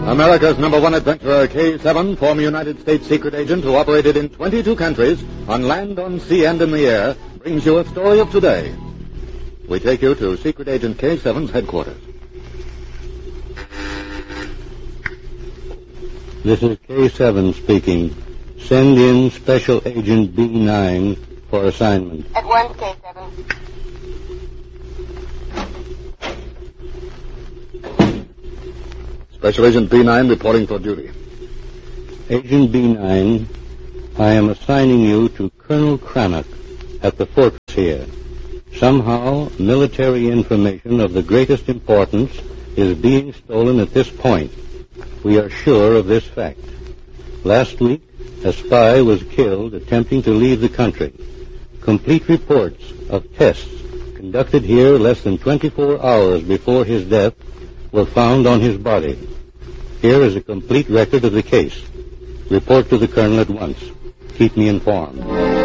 America's #1 adventurer, K-7, former United States secret agent who operated in 22 countries, on land, on sea, and in the air, brings you a story of today. We take you to Secret Agent K-7's headquarters. This is K-7 speaking. Send in Special Agent B9 for assignment. At once, K-7. Special Agent B9 reporting for duty. Agent B9, I am assigning you to Colonel Crannock at the fortress here. Somehow, military information of the greatest importance is being stolen at this point. We are sure of this fact. Last week, a spy was killed attempting to leave the country. Complete reports of tests conducted here less than 24 hours before his death were found on his body. Here is a complete record of the case. Report to the colonel at once. Keep me informed.